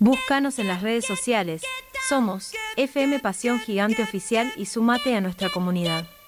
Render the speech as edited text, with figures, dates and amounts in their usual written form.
Búscanos en las redes sociales. Somos FM Pasión Gigante Oficial y sumate a nuestra comunidad.